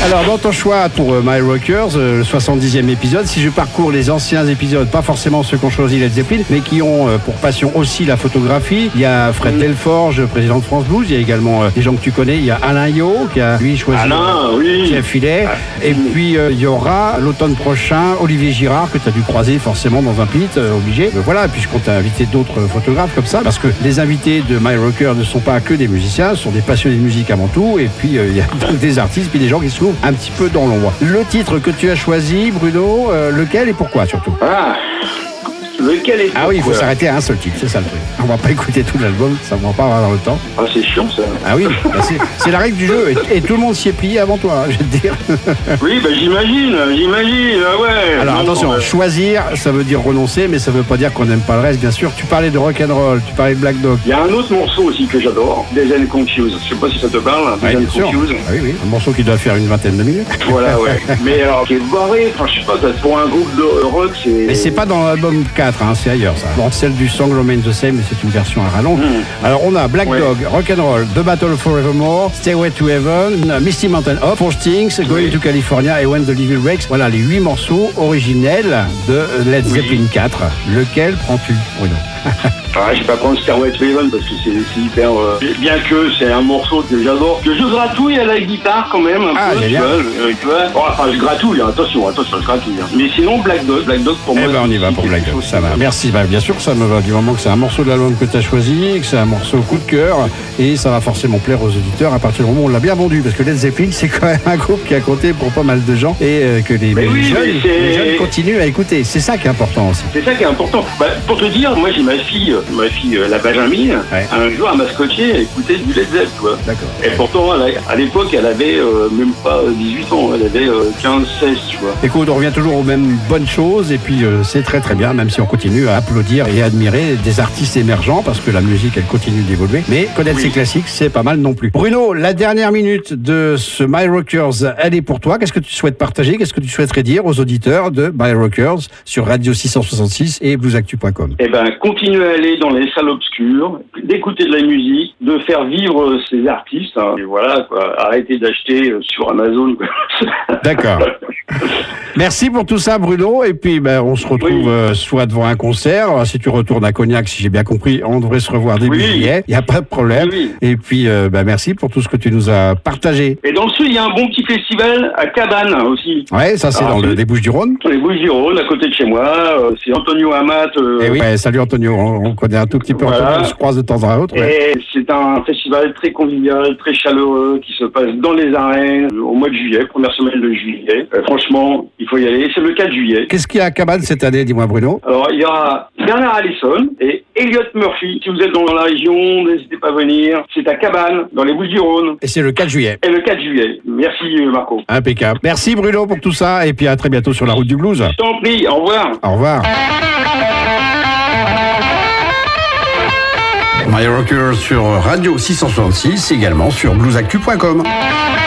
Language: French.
Alors, dans ton choix pour My Rockers, le 70e épisode, si je parcours les anciens épisodes, pas forcément ceux qu'ont choisi Led Zeppelin, mais qui ont pour passion aussi la photographie, il y a Fred Delforge, président de France Blues, il y a également des gens que tu connais, il y a Alain Yo, qui a lui choisi Jeff Filet, et puis il y aura l'automne prochain Olivier Girard, que tu as dû croiser forcément dans un pit, obligé. Voilà, puisqu'on t'a invité d'autres photographes comme ça, parce que les invités de My Rocker ne sont pas que des musiciens, ce sont des passionnés de musique avant tout, et puis il y a des artistes, puis des gens qui se trouvent un petit peu dans l'ombre. Le titre que tu as choisi, Bruno, lequel et pourquoi surtout? Lequel est Ah oui, il faut s'arrêter à un seul titre, c'est ça le truc. On va pas écouter tout l'album, ça ne va pas avoir le temps. Ah, c'est chiant ça. Ah oui, bah c'est la règle du jeu, et tout le monde s'y est plié avant toi, je vais te dire. Oui, j'imagine, ouais. Alors attention, choisir, ça veut dire renoncer, mais ça veut pas dire qu'on n'aime pas le reste, bien sûr. Tu parlais de rock'n'roll, tu parlais de Black Dog. Il y a un autre morceau aussi que j'adore, Dazed and Confused. Je sais pas si ça te parle, Dazed and Confused. Ah oui, un morceau qui doit faire une vingtaine de minutes. Voilà, ouais. Mais alors, qui est barré, enfin, je sais pas, pour un groupe de rock, c'est... Mais c'est pas dans l'album 4, hein, c'est ailleurs, ça. Bon, celle du Song Remains the Same, mais c'est une version à rallonge. Alors, on a Black Dog, Rock'n'Roll, The Battle Forevermore, Stairway to Heaven, Misty Mountain Hop, Four Things, Going to California et When the Devil Breaks. Voilà les 8 morceaux originels de Led Zeppelin 4. Lequel prends-tu, Bruno? Je vais pas prendre Stairway to Heaven parce que c'est hyper... bien que c'est un morceau que j'adore, que je gratouille à la guitare quand même un peu, tu vois. Bon, enfin, je gratouille, attention, je gratouille. Mais sinon, Black Dog pour moi... on y va pour Black Dog, ça va. Merci, bien sûr que ça me va, du moment que c'est un morceau de l'album que tu as choisi, que c'est un morceau coup de cœur, et ça va forcément plaire aux auditeurs à partir du moment où on l'a bien vendu, parce que Led Zeppelin, c'est quand même un groupe qui a compté pour pas mal de gens, et que les jeunes continuent à écouter. C'est ça qui est important aussi. C'est ça qui est important. Pour te dire, moi j'ai ma fille, la Benjamin, un jour elle m'a scotché à écouter du Led Zeppelin, tu vois. D'accord. Et pourtant, à l'époque, elle avait même pas 18 ans, elle avait 15-16, tu vois. Écoute, on revient toujours aux mêmes bonnes choses, et puis c'est très très bien, même si on continue à applaudir et admirer des artistes émergents, parce que la musique, elle continue d'évoluer. Mais connaître ses classiques, c'est pas mal non plus. Bruno, la dernière minute de ce My Rockers, elle est pour toi. Qu'est-ce que tu souhaites partager? Qu'est-ce que tu souhaiterais dire aux auditeurs de My Rockers sur Radio 666 et bluesactu.com? Continuez à aller dans les salles obscures, d'écouter de la musique, de faire vivre ces artistes. Et voilà, quoi. Arrêtez d'acheter sur Amazon, quoi. D'accord. Merci pour tout ça, Bruno. Et puis, on se retrouve soit devant un concert. Alors, si tu retournes à Cognac, si j'ai bien compris, on devrait se revoir début juillet. Il n'y a pas de problème. Et puis, merci pour tout ce que tu nous as partagé. Et dans le sud, il y a un bon petit festival à Cabane aussi. Ouais, ça, c'est dans les Bouches-du-Rhône. Dans les Bouches-du-Rhône, à côté de chez moi. C'est Antonio Amat. Salut Antonio. On connaît un tout petit peu Antonio. On se croise de temps à autre. Et c'est un festival très convivial, très chaleureux, qui se passe dans les arènes au mois de juillet, première semaine de juillet. Franchement, il faut y aller. C'est le 4 juillet. Qu'est-ce qu'il y a à Cabane cette année, dis-moi Bruno? Alors, il y aura Bernard Allison et Elliot Murphy. Si vous êtes dans la région, n'hésitez pas à venir. C'est à Cabane, dans les Bouches-du-Rhône. Et c'est le 4 juillet. Et le 4 juillet. Merci Marco. Impeccable. Merci Bruno pour tout ça, et puis à très bientôt sur la route du blues. Je t'en prie, au revoir. Au revoir. My Rocker sur Radio 666, également sur bluesactu.com.